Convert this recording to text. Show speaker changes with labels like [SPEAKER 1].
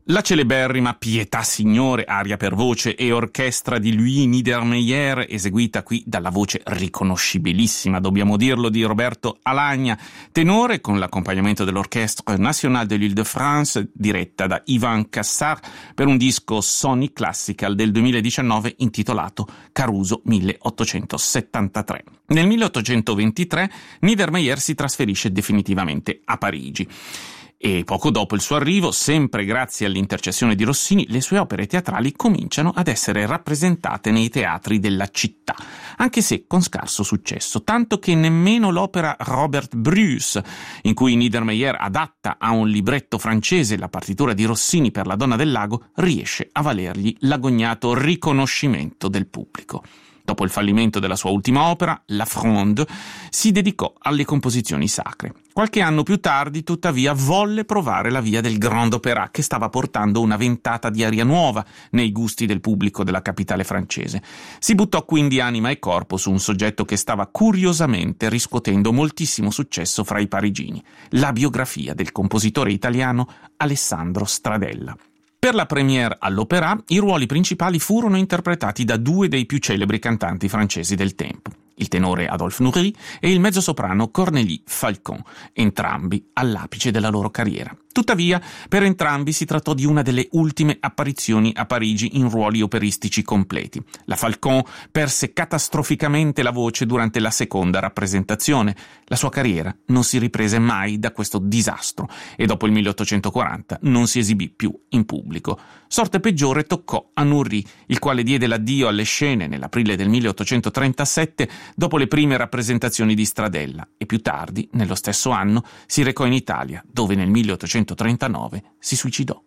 [SPEAKER 1] La celeberrima Pietà Signore, aria per voce e orchestra di Louis Niedermeyer, eseguita qui dalla voce riconoscibilissima, dobbiamo dirlo, di Roberto Alagna, tenore con l'accompagnamento dell'Orchestre Nationale de l'Île-de-France, diretta da Ivan Cassar, per un disco Sony Classical del 2019 intitolato Caruso 1873. Nel 1823 Niedermeyer si trasferisce definitivamente a Parigi. E poco dopo il suo arrivo, sempre grazie all'intercessione di Rossini, le sue opere teatrali cominciano ad essere rappresentate nei teatri della città, anche se con scarso successo, tanto che nemmeno l'opera Robert Bruce, in cui Niedermeyer adatta a un libretto francese la partitura di Rossini per La Donna del Lago, riesce a valergli l'agognato riconoscimento del pubblico. Dopo il fallimento della sua ultima opera, La Fronde, si dedicò alle composizioni sacre. Qualche anno più tardi, tuttavia, volle provare la via del Grand Opéra, che stava portando una ventata di aria nuova nei gusti del pubblico della capitale francese. Si buttò quindi anima e corpo su un soggetto che stava curiosamente riscuotendo moltissimo successo fra i parigini: la biografia del compositore italiano Alessandro Stradella. Per la première all'Opéra, i ruoli principali furono interpretati da due dei più celebri cantanti francesi del tempo, il tenore Adolphe Nourry e il mezzosoprano Cornélie Falcon, entrambi all'apice della loro carriera. Tuttavia, per entrambi si trattò di una delle ultime apparizioni a Parigi in ruoli operistici completi. La Falcon perse catastroficamente la voce durante la seconda rappresentazione. La sua carriera non si riprese mai da questo disastro e dopo il 1840 non si esibì più in pubblico. Sorte peggiore toccò a Nourry, il quale diede l'addio alle scene nell'aprile del 1837 dopo le prime rappresentazioni di Stradella e più tardi, nello stesso anno, si recò in Italia, dove nel 1839 si suicidò.